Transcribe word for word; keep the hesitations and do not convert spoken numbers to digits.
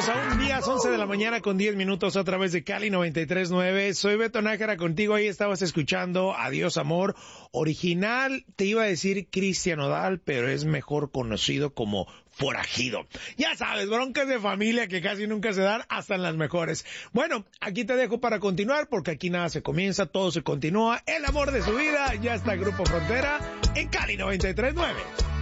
Bienvenidos a un día, once de la mañana con diez minutos a través de Cali noventa y tres punto nueve. Soy Beto Nájera contigo, ahí estabas escuchando Adiós Amor. Original, te iba a decir Cristian Nodal, pero es mejor conocido como Forajido. Ya sabes, broncas de familia que casi nunca se dan, hasta en las mejores. Bueno, aquí te dejo para continuar, porque aquí nada se comienza, todo se continúa. El amor de su vida, ya está el Grupo Frontera en Cali noventa y tres punto nueve.